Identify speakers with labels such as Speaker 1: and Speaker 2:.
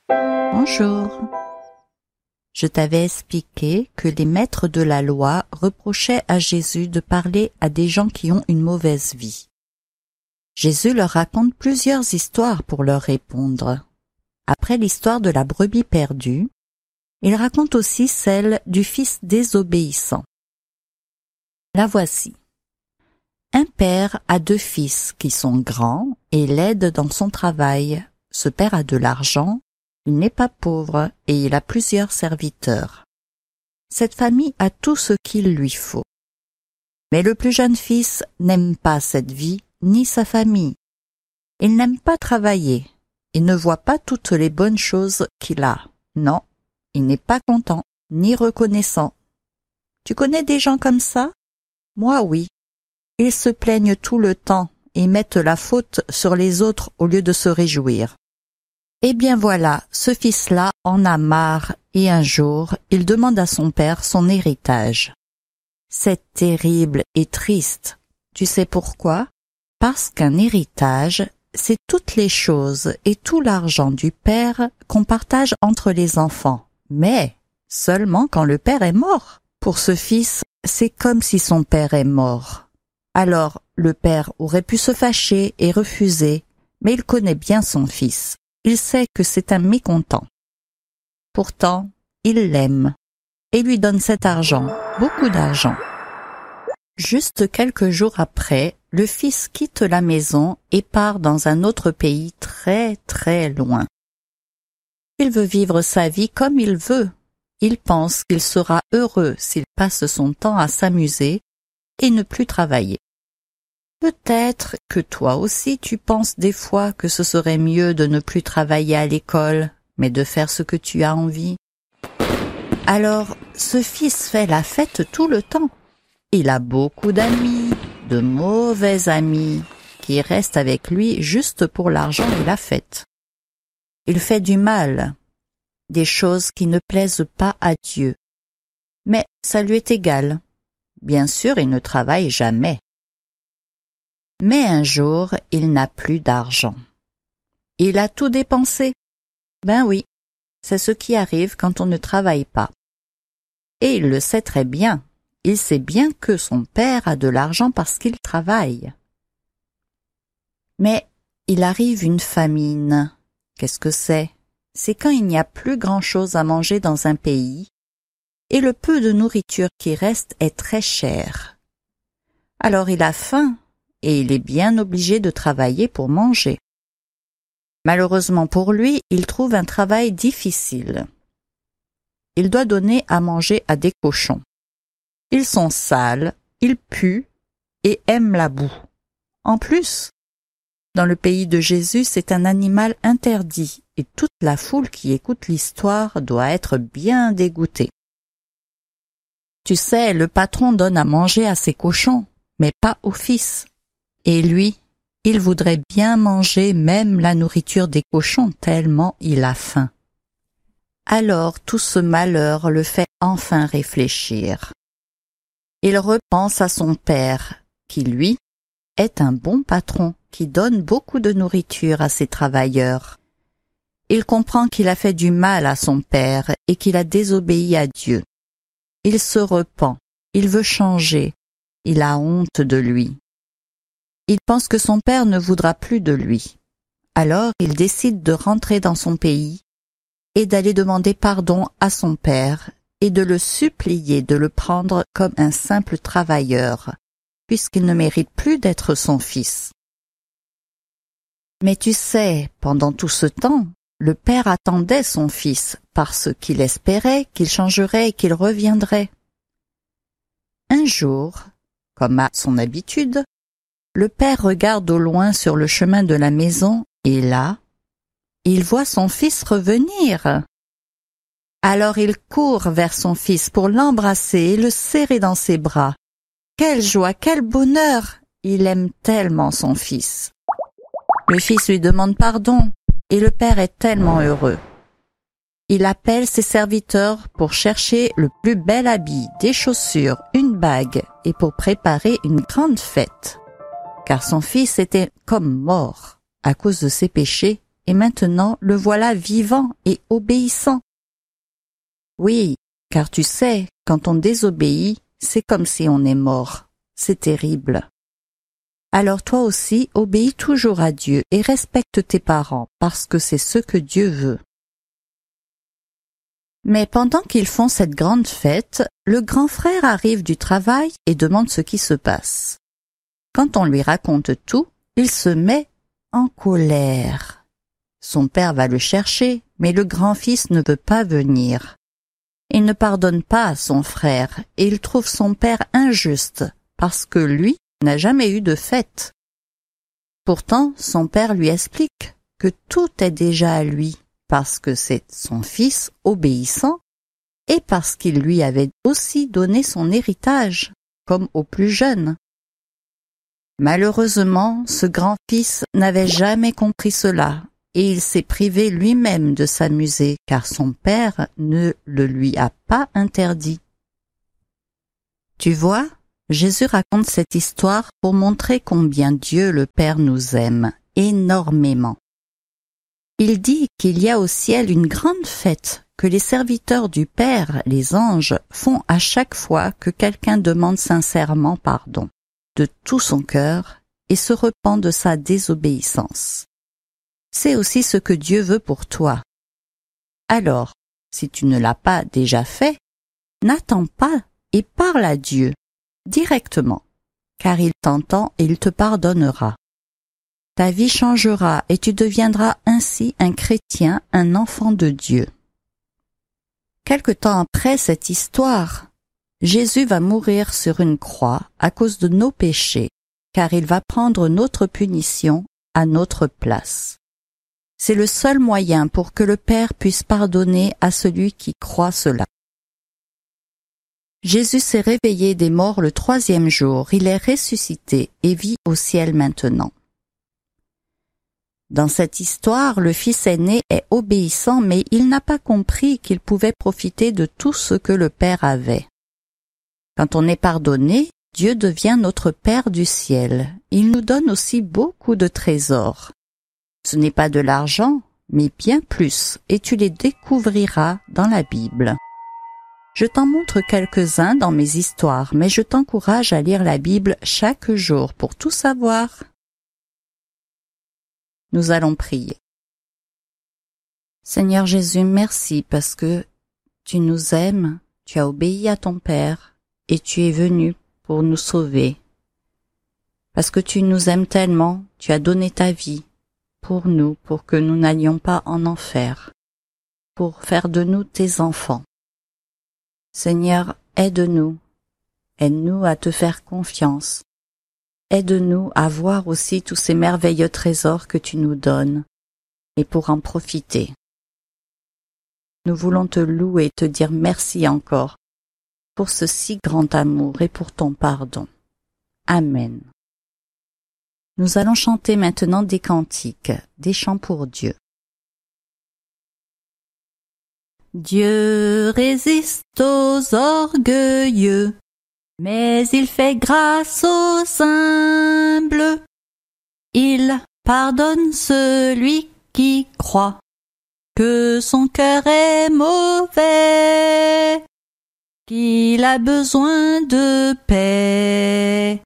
Speaker 1: Bonjour. Je t'avais expliqué que les maîtres de la loi reprochaient à Jésus de parler à des gens qui ont une mauvaise vie. Jésus leur raconte plusieurs histoires pour leur répondre. Après l'histoire de la brebis perdue, il raconte aussi celle du fils désobéissant. La voici. Un père a 2 fils qui sont grands et l'aident dans son travail. Ce père a de l'argent, il n'est pas pauvre et il a plusieurs serviteurs. Cette famille a tout ce qu'il lui faut. Mais le plus jeune fils n'aime pas cette vie ni sa famille. Il n'aime pas travailler. Il ne voit pas toutes les bonnes choses qu'il a. Non, il n'est pas content ni reconnaissant. Tu connais des gens comme ça? Moi, oui. Ils se plaignent tout le temps et mettent la faute sur les autres au lieu de se réjouir. Eh bien voilà, ce fils-là en a marre et un jour, il demande à son père son héritage. C'est terrible et triste. Tu sais pourquoi? Parce qu'un héritage, c'est toutes les choses et tout l'argent du père qu'on partage entre les enfants. Mais seulement quand le père est mort. Pour ce fils, c'est comme si son père est mort. Alors, le père aurait pu se fâcher et refuser, mais il connaît bien son fils. Il sait que c'est un mécontent. Pourtant, il l'aime et lui donne cet argent, beaucoup d'argent. Juste quelques jours après, le fils quitte la maison et part dans un autre pays très très loin. Il veut vivre sa vie comme il veut. Il pense qu'il sera heureux s'il passe son temps à s'amuser et ne plus travailler. Peut-être que toi aussi tu penses des fois que ce serait mieux de ne plus travailler à l'école, mais de faire ce que tu as envie. Alors, ce fils fait la fête tout le temps. Il a beaucoup d'amis, de mauvais amis, qui restent avec lui juste pour l'argent et la fête. Il fait du mal, des choses qui ne plaisent pas à Dieu. Mais ça lui est égal. Bien sûr, il ne travaille jamais. Mais un jour, il n'a plus d'argent. Il a tout dépensé. Ben oui, c'est ce qui arrive quand on ne travaille pas. Et il le sait très bien. Il sait bien que son père a de l'argent parce qu'il travaille. Mais il arrive une famine. Qu'est-ce que c'est? C'est quand il n'y a plus grand-chose à manger dans un pays, et le peu de nourriture qui reste est très cher. Alors il a faim. Et il est bien obligé de travailler pour manger. Malheureusement pour lui, il trouve un travail difficile. Il doit donner à manger à des cochons. Ils sont sales, ils puent et aiment la boue. En plus, dans le pays de Jésus, c'est un animal interdit et toute la foule qui écoute l'histoire doit être bien dégoûtée. Tu sais, le patron donne à manger à ses cochons, mais pas au fils. Et lui, il voudrait bien manger même la nourriture des cochons tellement il a faim. Alors tout ce malheur le fait enfin réfléchir. Il repense à son père, qui lui, est un bon patron qui donne beaucoup de nourriture à ses travailleurs. Il comprend qu'il a fait du mal à son père et qu'il a désobéi à Dieu. Il se repent, il veut changer, il a honte de lui. Il pense que son père ne voudra plus de lui. Alors il décide de rentrer dans son pays et d'aller demander pardon à son père et de le supplier de le prendre comme un simple travailleur, puisqu'il ne mérite plus d'être son fils. Mais tu sais, pendant tout ce temps, le père attendait son fils parce qu'il espérait qu'il changerait et qu'il reviendrait. Un jour, comme à son habitude, le père regarde au loin sur le chemin de la maison et là, il voit son fils revenir. Alors il court vers son fils pour l'embrasser et le serrer dans ses bras. Quelle joie, quel bonheur! Il aime tellement son fils. Le fils lui demande pardon et le père est tellement heureux. Il appelle ses serviteurs pour chercher le plus bel habit, des chaussures, une bague et pour préparer une grande fête. Car son fils était comme mort à cause de ses péchés et maintenant le voilà vivant et obéissant. Oui, car tu sais, quand on désobéit, c'est comme si on est mort. C'est terrible. Alors toi aussi, obéis toujours à Dieu et respecte tes parents, parce que c'est ce que Dieu veut. Mais pendant qu'ils font cette grande fête, le grand frère arrive du travail et demande ce qui se passe. Quand on lui raconte tout, il se met en colère. Son père va le chercher, mais le grand-fils ne veut pas venir. Il ne pardonne pas à son frère et il trouve son père injuste parce que lui n'a jamais eu de fête. Pourtant, son père lui explique que tout est déjà à lui parce que c'est son fils obéissant et parce qu'il lui avait aussi donné son héritage, comme au plus jeune. Malheureusement, ce grand-fils n'avait jamais compris cela et il s'est privé lui-même de s'amuser car son père ne le lui a pas interdit. Tu vois, Jésus raconte cette histoire pour montrer combien Dieu le Père nous aime énormément. Il dit qu'il y a au ciel une grande fête que les serviteurs du Père, les anges, font à chaque fois que quelqu'un demande sincèrement pardon, de tout son cœur, et se repent de sa désobéissance. C'est aussi ce que Dieu veut pour toi. Alors, si tu ne l'as pas déjà fait, n'attends pas et parle à Dieu directement, car il t'entend et il te pardonnera. Ta vie changera et tu deviendras ainsi un chrétien, un enfant de Dieu. Quelque temps après cette histoire, Jésus va mourir sur une croix à cause de nos péchés, car il va prendre notre punition à notre place. C'est le seul moyen pour que le Père puisse pardonner à celui qui croit cela. Jésus s'est réveillé des morts le 3e jour, il est ressuscité et vit au ciel maintenant. Dans cette histoire, le fils aîné est obéissant, mais il n'a pas compris qu'il pouvait profiter de tout ce que le Père avait. Quand on est pardonné, Dieu devient notre Père du ciel. Il nous donne aussi beaucoup de trésors. Ce n'est pas de l'argent, mais bien plus, et tu les découvriras dans la Bible. Je t'en montre quelques-uns dans mes histoires, mais je t'encourage à lire la Bible chaque jour pour tout savoir. Nous allons prier. Seigneur Jésus, merci parce que tu nous aimes, tu as obéi à ton Père et tu es venu pour nous sauver. Parce que tu nous aimes tellement, tu as donné ta vie pour nous, pour que nous n'allions pas en enfer, pour faire de nous tes enfants. Seigneur, aide-nous à te faire confiance. Aide-nous à voir aussi tous ces merveilleux trésors que tu nous donnes et pour en profiter. Nous voulons te louer et te dire merci encore pour ce si grand amour et pour ton pardon. Amen. Nous allons chanter maintenant des cantiques, des chants pour Dieu. Dieu résiste aux orgueilleux, mais il fait grâce aux humbles. Il pardonne celui qui croit que son cœur est mauvais, qu'il a besoin de paix.